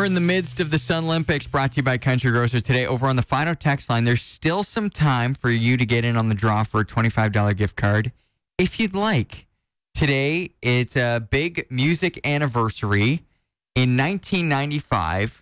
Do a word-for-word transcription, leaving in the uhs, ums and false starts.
in the midst of the Sun Olympics, brought to you by Country Grocers today. Over on the final text line, there's still some time for you to get in on the draw for a twenty-five dollars gift card if you'd like. Today, it's a big music anniversary. In nineteen ninety-five,